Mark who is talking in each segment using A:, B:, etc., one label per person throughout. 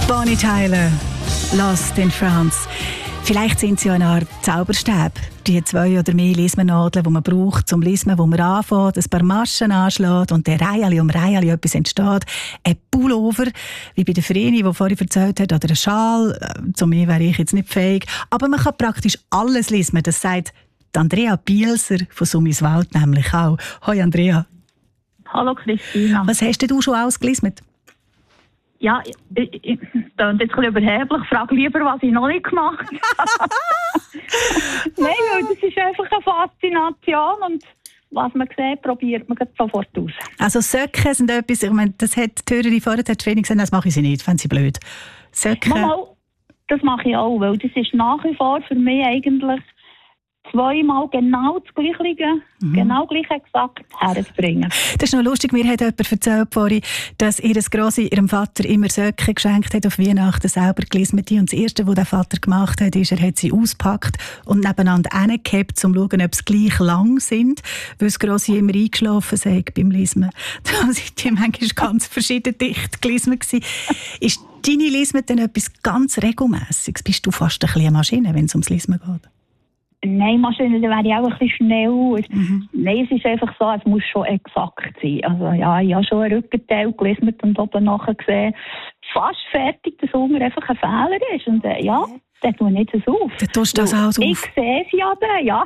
A: Bonnie Tyler, Lost in France. Vielleicht sind sie ja eine Art Zauberstab. Die 2 oder mehr Lismennadeln, die man braucht, zum Lismen, wo man anfängt, ein paar Maschen anschlägt und der Reihe um Reihe etwas entsteht. Ein Pullover, wie bei der Vreni, die vorhin erzählt hat, oder ein Schal. Zu mir wäre ich jetzt nicht fähig. Aber man kann praktisch alles lismen. Das sagt Andrea Bielser von Summiswald nämlich auch. Hoi Andrea.
B: Hallo Christina.
A: Was hast du schon ausgelismet?
B: Ja, ich bin jetzt ein bisschen überheblich. Ich frage lieber, was ich noch nicht gemacht habe. Nein, weil das ist einfach eine Faszination und was man sieht, probiert man sofort aus.
A: Also Söcke sind etwas, ich meine, das hat die Hörerin vorher gesagt, das mache ich sie nicht, fände sie blöd. Söcke.
B: Mal, das mache ich auch, weil das ist nach wie vor für mich eigentlich zweimal genau das Gleiche, genau gleich exakt herzubringen.
A: Das ist noch lustig, mir hat jemand erzählt vorhin, dass ihr Grossi ihrem Vater immer Söcke geschenkt hat auf Weihnachten, selber gelismet. Und das Erste, was der Vater gemacht hat, ist, er hat sie ausgepackt und nebeneinander hingehabt, um zu schauen, ob sie gleich lang sind, weil das Grossi immer eingeschlafen sei beim Lismen. Da sind die manchmal ganz verschieden dicht gelismet gewesen. Ist deine Lismen denn etwas ganz Regelmässiges? Bist du fast ein bisschen eine Maschine, wenn es ums Lismen geht?
B: Nein, Maschine, da wäre ich auch ein bisschen schnell. Nein, es ist einfach so, es muss schon exakt sein. Also ja, ich habe schon einen Rückenteil gelismet und oben nachher gesehen, fast fertig, dass unten einfach ein Fehler ist. Und ja, dann tue ich nicht so auf.
A: Dann tust du das auch so auf?
B: Ich sehe es ja dann, ja.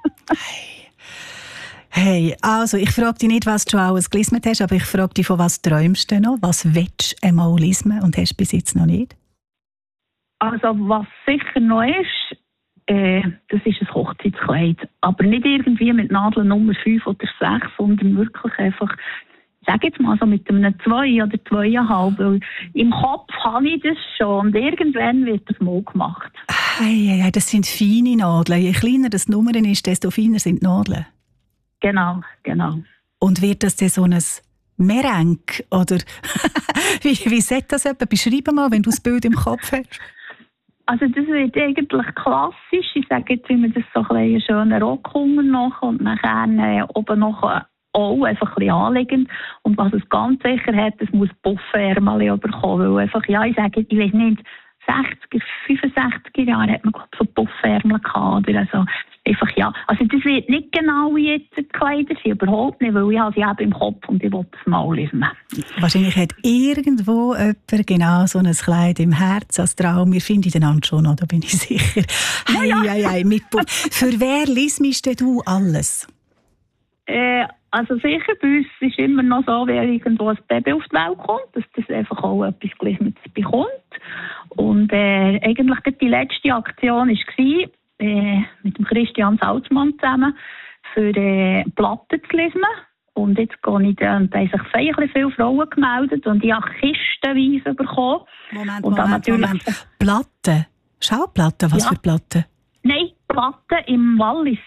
A: Hey, also ich frage dich nicht, was du alles gelismet hast, aber ich frage dich, von was träumst du noch? Was willst du einmal lismen und hast du bis jetzt noch nicht?
B: Also was sicher noch ist, das ist ein Hochzeitskleid. Aber nicht irgendwie mit Nadeln Nummer 5 oder 6, sondern wirklich einfach, ich sage jetzt mal so mit einem 2 oder 2,5. Weil im Kopf habe ich das schon und irgendwann wird das mal gemacht.
A: Hey, das sind feine Nadeln. Je kleiner das Nummer ist, desto feiner sind die Nadeln.
B: Genau.
A: Und wird das dann so ein Merengue? Oder wie sieht das jemand? Beschreib mal, wenn du das Bild im Kopf hast.
B: Also das wird eigentlich klassisch. Ich sage jetzt, wie man das so einen schönen Rockhunger noch und nachher oben noch auch einfach ein bisschen anlegen. Und was es ganz sicher hat, es muss Puffärmel bekommen. Weil einfach, ja, ich sage, ich weiß nicht, 60er, 65er Jahre hat man so Puffärmel gehabt. Oder also einfach, ja. Also das wird nicht genau wie jetzt die Kleider sein, überhaupt nicht, weil ich habe sie eben im Kopf und ich will das mal lesen.
A: Wahrscheinlich hat irgendwo jemand genau so ein Kleid im Herz als Traum. Wir finden einander schon noch, da bin ich sicher. Hey, mit Puff. Für wer liest du alles?
B: Also sicher, bei uns ist immer noch so, wenn irgendwo ein Baby auf die Welt kommt, dass das einfach auch etwas Gelismetes bekommt. Und eigentlich die letzte Aktion war mit dem Christian Salzmann zusammen für Platten zu lesen. Und jetzt gehe ich da, und da haben sich sehr viele Frauen gemeldet und ich habe kistenweise bekommen.
A: Moment. Platten? Schallplatten? Was für Platten?
B: Nein, Platten im Wallis.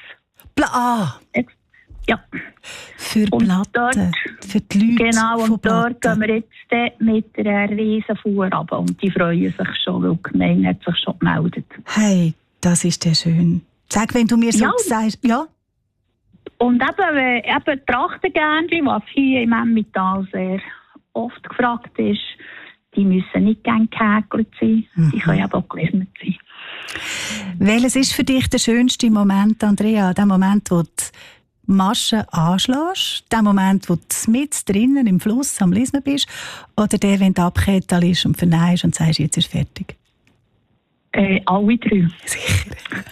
B: Ja.
A: Für Platten, für die Leute.
B: Genau, und dort gehen wir jetzt mit einer riesen Fuhr runter. Und die freuen sich schon, weil die Gemeinde hat sich schon gemeldet.
A: Hey, das ist ja schön. Sag, wenn du mir so sagst, ja?
B: Und eben Trachtengärnchen, was hier im Emmental sehr oft gefragt ist, die müssen nicht gerne gehäkelt sein, die können eben auch gelismet sein.
A: Welches ist für dich der schönste Moment, Andrea? Der Moment, wo du Maschen anschlägst, der Moment, wo du mit drinnen im Fluss am Lesen bist, oder der, wenn du abkettelst und verneist und sagst, jetzt ist fertig?
B: Alle 3.
A: Sicher.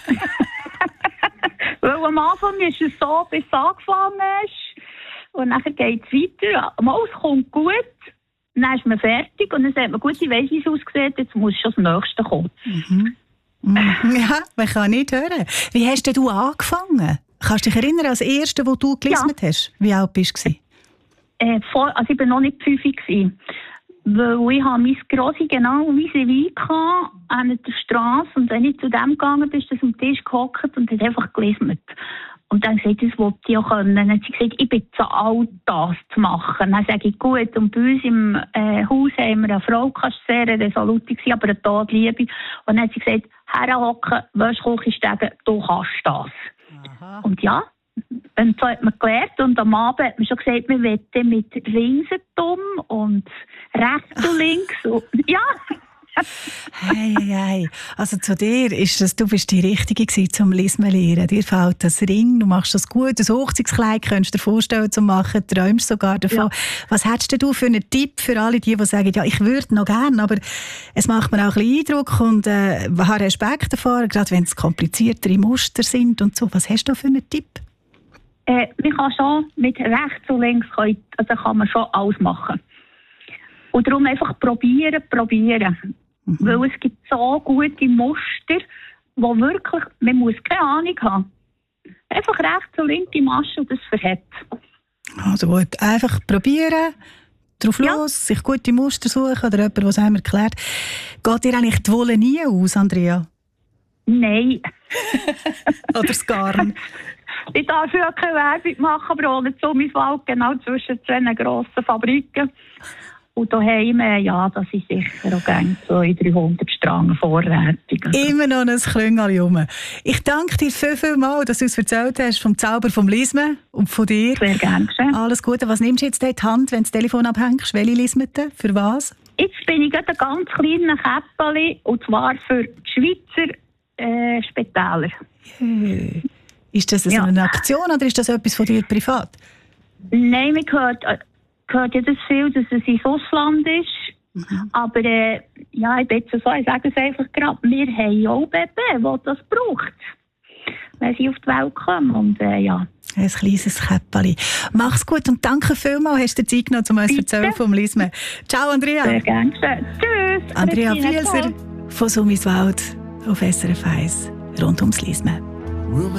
B: Weil am Anfang ist es so, bis es angefangen ist, und dann geht es weiter. Es kommt gut, dann ist man fertig und dann sagt man, gut, ich weiss, wie es aussieht, jetzt muss schon das Nächste kommen.
A: Ja, man kann nicht hören. Wie hast du angefangen? Kannst du dich erinnern, als Erste, wo du gelismet hast? Wie alt bist du?
B: Also ich war noch nicht 5 gewesen. Weil ich habe mein Grossi genau vis-à-vis an der Straße. Und wenn ich zu dem gegangen bin, ist er am Tisch gehockt und hat einfach gelismet. Und dann gesagt, das wollte ich auch können. Dann hat sie gesagt, ich bin zu alt, das zu machen. Dann sage ich, gut, und bei uns im Haus haben wir eine Frau, die sehr resolut war, aber eine Todliebe. Und dann hat sie gesagt, herhocken, Wäschküche steigen, du kannst das. Aha. Und ja, und so hat man gelernt. Und am Abend hat man schon gesagt, wir wollen mit links dumm und rechts und links. Und, ja.
A: Hey. Also zu dir ist das, du bist die Richtige gewesen zum Lismen lernen. Dir fällt das Ring, du machst das gut, das Hochzeitskleid könntest du dir vorstellen zu machen, träumst sogar davon. Ja. Was hättest du für einen Tipp für alle die sagen, ja, ich würde noch gerne, aber es macht mir auch ein bisschen Eindruck und habe Respekt davor, gerade wenn es kompliziertere Muster sind und so. Was hast du für einen Tipp?
B: Man kann schon mit rechts und links kann man schon alles machen. Und darum einfach probieren. Mhm. Weil es gibt so gute Muster, wo wirklich, man muss keine Ahnung haben. Einfach rechts und linke Masche und das verhält.
A: Also gut, einfach probieren, drauf los, sich gute Muster suchen oder jemand, der es einem erklärt. Geht dir eigentlich die Wolle nie aus, Andrea?
B: Nein.
A: Oder das Garn?
B: Ich darf ja keine Werbung machen, aber ohne Zummiswald, genau zwischen zwei grossen Fabriken. Und daheim, ja, das ist sicher auch gerne 200-300 Strang vorrätig.
A: Immer noch ein Klüngel rum. Ich danke dir viel mal, dass du uns erzählt hast vom Zauber vom Lismen und von dir.
B: Sehr gerne geschehen.
A: Alles Gute. Was nimmst du jetzt in die Hand, wenn du das Telefon abhängst? Welche Lismete? Für was?
B: Jetzt bin ich gerade ein ganz kleines Käppeli, und zwar für die Schweizer Spitäler.
A: Ist das eine Aktion oder ist das etwas von dir privat?
B: Nein, man hört ja das viel, dass es ins Ausland ist. Mhm. Aber ja, ich bin so, ich sage es einfach gerade, wir haben auch Babys, die das braucht, wenn sie auf die Welt kommen. Und ja.
A: Ein kleines Käppeli. Mach's gut und danke vielmals, hast du dir Zeit genommen, um uns zu erzählen vom Lismen. Ciao, Andrea.
B: Sehr gerne. Tschüss.
A: Andrea Vielser von Summiswald auf SRF 1 rund ums Lismen.